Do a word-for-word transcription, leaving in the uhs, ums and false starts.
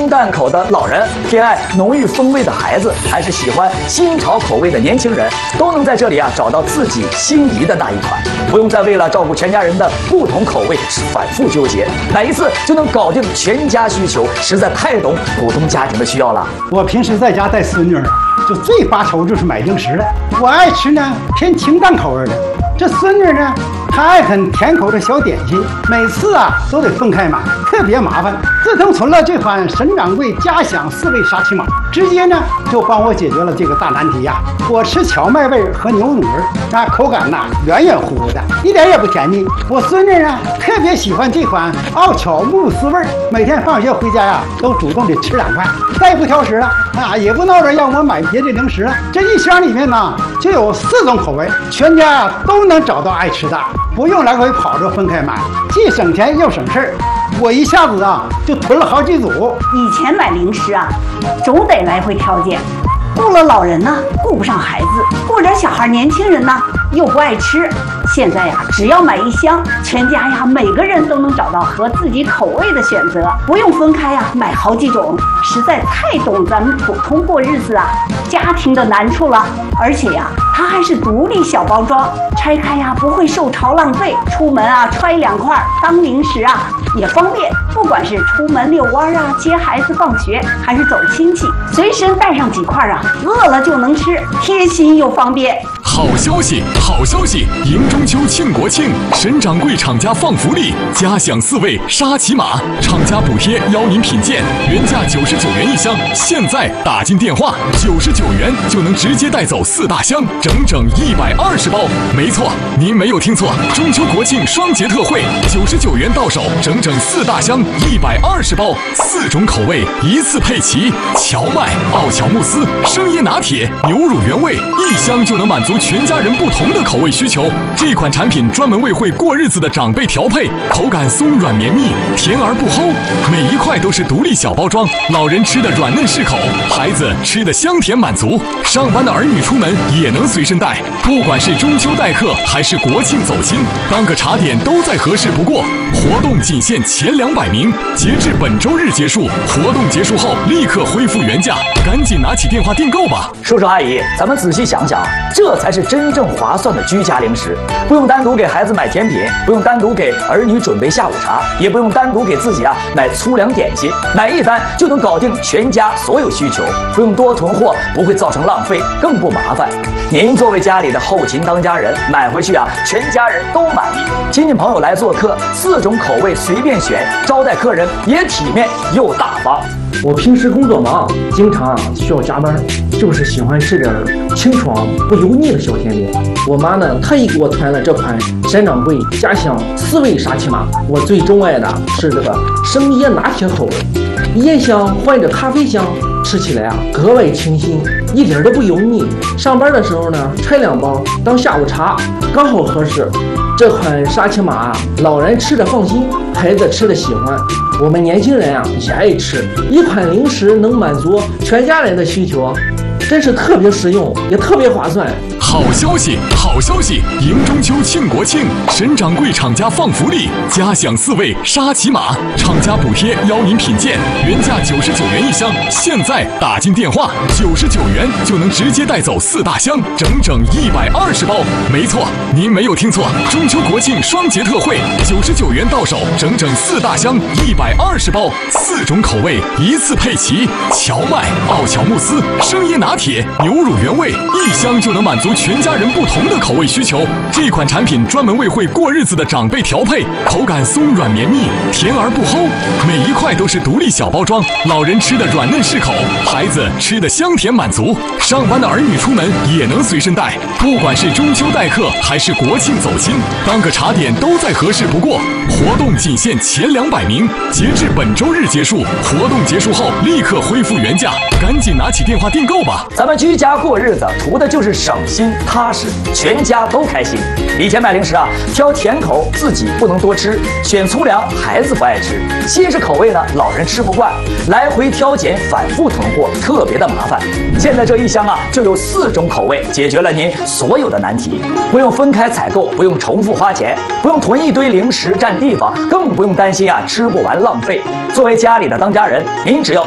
淡口的老人，偏爱浓郁风味的孩子，还是喜欢新潮口味的年轻人，都能在这里啊找到自己心仪的那一款，不用再为了照顾全家人的不同口味反复纠结，买一次就能搞定全家需求，实在太懂普通家庭的需要了。 我平时在家带孙女儿，就最发愁就是买零食了。我爱吃呢偏清淡口味的，这孙女呢她爱啃甜口的小点心，每次啊都得分开买，特别麻烦。自从存了这款沈掌柜家享四味沙琪玛，直接呢就帮我解决了这个大难题呀、啊。我吃荞麦味和牛乳味，那口感呐软软乎乎的，一点也不甜腻。我孙女呢特别喜欢这款奥巧慕斯味，每天放学回家呀、啊、都主动的吃两块，再也不挑食了啊，也不闹着让我买别的零食了。这一箱里面呢就有四种口味，全家啊都能找到爱吃的，不用来回跑着分开买，既省钱又省事儿。我一下子啊就囤了好几组。 以前买零食啊，总得来回挑拣，顾了老人呢，顾不上孩子；顾着小孩年轻人呢，又不爱吃。现在呀，只要买一箱，全家呀每个人都能找到合自己口味的选择，不用分开呀买好几种，实在太懂咱们普通过日子啊家庭的难处了。而且呀，它还是独立小包装，拆开呀不会受潮浪费，出门啊揣两块当零食啊也方便。不管是出门遛弯啊、接孩子放学，还是走亲戚，随身带上几块啊，饿了就能吃，贴心又方便。 好消息，好消息！迎中秋庆国庆，沈掌柜厂家放福利，家享四味沙琪玛，厂家补贴邀您品鉴，原价九十九元一箱，现在打进电话，九十九元就能直接带走四大箱，整整一百二十包。没错，您没有听错，中秋国庆双节特惠，九十九元到手，整整四大箱，一百二十包，四种口味一次配齐，荞麦、奥巧慕斯、生椰拿铁、牛乳原味，一箱就能满足全家人不同的口味需求。这款产品专门为会过日子的长辈调配，口感松软绵密，甜而不齁，每一块都是独立小包装，老人吃的软嫩适口，孩子吃的香甜满足，上班的儿女出门也能随身带。不管是中秋待客还是国庆走亲，当个茶点都再合适不过。活动仅限前两百名，截至本周日结束，活动结束后立刻恢复原价，赶紧拿起电话订购吧。 叔叔阿姨，咱们仔细想想，这才是真正划算的居家零食，不用单独给孩子买甜品，不用单独给儿女准备下午茶，也不用单独给自己啊买粗粮点心，买一单就能搞定全家所有需求，不用多囤货，不会造成浪费，更不麻烦。您作为家里的后勤当家人，买回去啊，全家人都满意。亲戚朋友来做客，四种口味随便选，招待客人也体面又大方。 我平时工作忙，经常需要加班，就是喜欢吃点清爽不油腻的小甜点。我妈呢，特意给我团了这款沈掌柜家乡四味沙琪玛。我最钟爱的是这个生椰拿铁口味，椰香换着咖啡香，吃起来啊格外清新，一点都不油腻。上班的时候呢，揣两包当下午茶，刚好合适。这款沙琪玛，老人吃着放心，孩子吃的喜欢，我们年轻人啊也爱吃。一款零食能满足全家人的需求，真是特别实用，也特别划算。 好消息，好消息！迎中秋庆国庆，沈掌柜厂家放福利，家享四味沙琪玛，厂家补贴邀您品鉴，原价九十九元一箱，现在打进电话，九十九元就能直接带走四大箱，整整一百二十包。没错，您没有听错，中秋国庆双节特惠，九十九元到手，整整四大箱，一百二十包，四种口味一次配齐，荞麦、奥巧慕斯、生椰拿铁、牛乳原味，一箱就能满足全家人不同的口味需求。这款产品专门为会过日子的长辈调配，口感松软绵密，甜而不齁，每一块都是独立小包装，老人吃的软嫩适口，孩子吃的香甜满足，上班的儿女出门也能随身带。不管是中秋待客还是国庆走亲，当个茶点都再合适不过。活动仅限前两百名，截至本周日结束，活动结束后立刻恢复原价，赶紧拿起电话订购吧。 咱们居家过日子，图的就是省心踏实，全家都开心。以前买零食啊，挑甜口自己不能多吃，选粗粮孩子不爱吃，西式口味呢老人吃不惯，来回挑拣反复囤货，特别的麻烦。现在这一箱啊就有四种口味，解决了您所有的难题，不用分开采购，不用重复花钱，不用囤一堆零食占地方，更不用担心啊吃不完浪费。作为家里的当家人，您只要